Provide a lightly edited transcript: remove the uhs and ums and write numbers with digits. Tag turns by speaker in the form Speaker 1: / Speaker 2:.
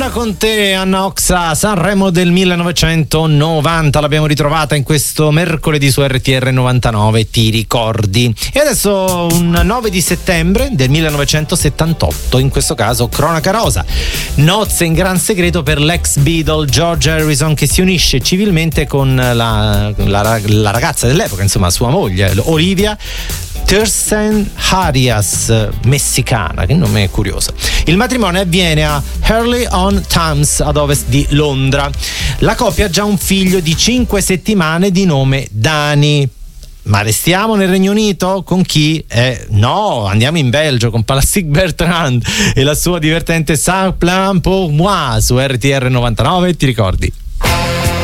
Speaker 1: Donna con te, Anna Oxa, Sanremo del 1990, l'abbiamo ritrovata in questo mercoledì su RTR 99, ti ricordi? E adesso un 9 di settembre del 1978, in questo caso cronaca rosa, nozze in gran segreto per l'ex Beatle George Harrison, che si unisce civilmente con la ragazza dell'epoca, insomma sua moglie Olivia Thurston Arias, messicana, che nome curioso. Il matrimonio avviene a Hurley-on-Thames, ad ovest di Londra. La coppia ha già un figlio di 5 settimane di nome Dani. Ma restiamo nel Regno Unito? Con chi? No, andiamo in Belgio con Plastic Bertrand e la sua divertente Ça Plan pour moi su RTR 99, ti ricordi?